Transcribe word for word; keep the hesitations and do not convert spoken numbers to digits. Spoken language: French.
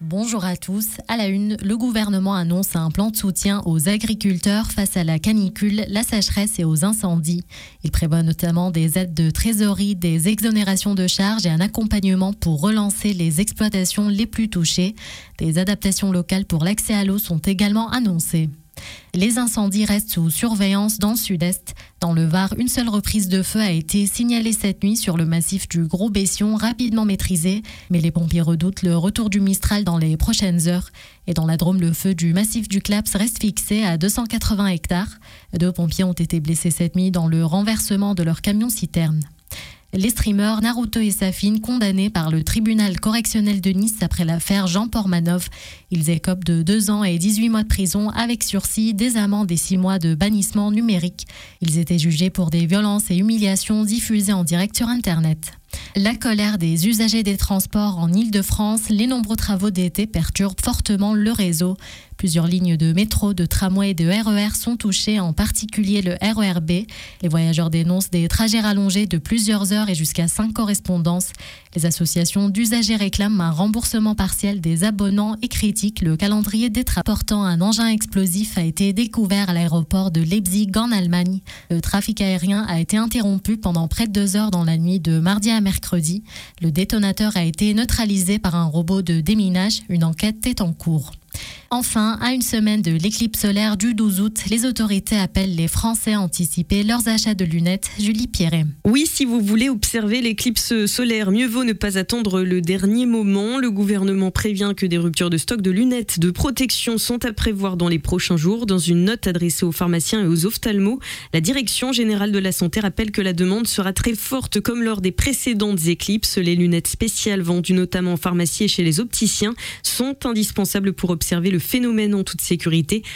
Bonjour à tous. À la une, le gouvernement annonce un plan de soutien aux agriculteurs face à la canicule, la sécheresse et aux incendies. Il prévoit notamment des aides de trésorerie, des exonérations de charges et un accompagnement pour relancer les exploitations les plus touchées. Des adaptations locales pour l'accès à l'eau sont également annoncées. Les incendies restent sous surveillance dans le sud-est. Dans le Var, une seule reprise de feu a été signalée cette nuit sur le massif du Gros Bession, rapidement maîtrisé. Mais les pompiers redoutent le retour du Mistral dans les prochaines heures. Et dans la Drôme, le feu du massif du Claps reste fixé à deux cent quatre-vingts hectares. Deux pompiers ont été blessés cette nuit dans le renversement de leur camion-citerne. Les streamers Naruto et Safin condamnés par le tribunal correctionnel de Nice après l'affaire Jean Pormanov. Ils écopent de deux ans et dix-huit mois de prison avec sursis, des amendes et six mois de bannissement numérique. Ils étaient jugés pour des violences et humiliations diffusées en direct sur Internet. La colère des usagers des transports en Île-de-France, les nombreux travaux d'été perturbent fortement le réseau. Plusieurs lignes de métro, de tramway et de R E R sont touchées, en particulier le R E R B. Les voyageurs dénoncent des trajets rallongés de plusieurs heures et jusqu'à cinq correspondances. Les associations d'usagers réclament un remboursement partiel des abonnements et critiquent le calendrier des trains. Portant un engin explosif a été découvert à l'aéroport de Leipzig en Allemagne. Le trafic aérien a été interrompu pendant près de deux heures dans la nuit de mardi à mercredi. Le détonateur a été neutralisé par un robot de déminage. Une enquête est en cours. Enfin, à une semaine de l'éclipse solaire du douze août, les autorités appellent les Français à anticiper leurs achats de lunettes. Julie Pierret. Oui, si vous voulez observer l'éclipse solaire, mieux vaut ne pas attendre le dernier moment. Le gouvernement prévient que des ruptures de stock de lunettes de protection sont à prévoir dans les prochains jours. Dans une note adressée aux pharmaciens et aux ophtalmos, la Direction générale de la santé rappelle que la demande sera très forte comme lors des précédentes éclipses. Les lunettes spéciales vendues notamment en pharmacie et chez les opticiens sont indispensables pour observer le phénomène en toute sécurité.